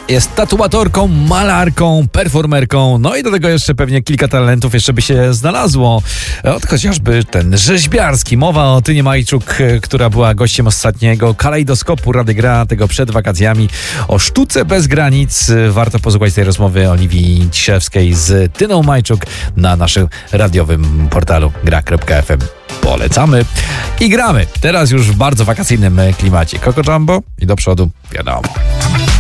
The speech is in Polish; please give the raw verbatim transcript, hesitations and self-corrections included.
Jest tatuatorką, malarką, performerką, no i do tego jeszcze pewnie kilka talentów jeszcze by się znalazło. Od chociażby ten rzeźbiarski. Mowa o Tynie Majczuk, która była gościem ostatniego kalejdoskopu Rady Gra, tego przed wakacjami, o sztuce bez granic. Warto posłuchać tej rozmowy Oliwii Ciszewskiej z Tyną Majczuk na naszym radiowym portalu gra kropka ef em. Polecamy i gramy. Teraz już w bardzo wakacyjnym klimacie. Coco Jumbo i do przodu, wiadomo.